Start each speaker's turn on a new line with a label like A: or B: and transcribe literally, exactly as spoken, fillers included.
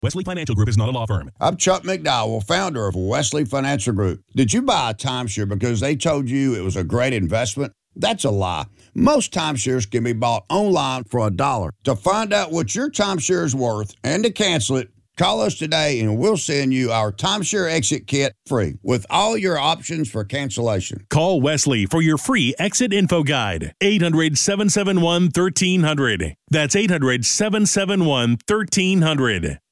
A: Wesley Financial Group is not a law firm.
B: I'm Chuck McDowell, founder of Wesley Financial Group. Did you buy a timeshare because they told you it was a great investment? That's a lie. Most timeshares can be bought online for a dollar. To find out what your timeshare is worth and to cancel it, call us today and we'll send you our timeshare exit kit free with all your options for cancellation.
A: Call Wesley for your free exit info guide. eight hundred, seven seven one, one three zero zero. That's eight hundred, seven seven one, one three zero zero.